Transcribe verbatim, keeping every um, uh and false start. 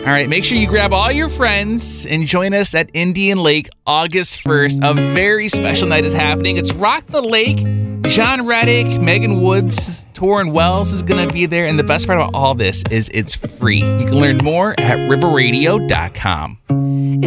All right, make sure you grab all your friends and join us at Indian Lake August first. A very special night is happening. It's Rock the Lake. John Reddick, Megan Woods, Torrin Wells is going to be there. And the best part about all this is it's free. You can learn more at river radio dot com.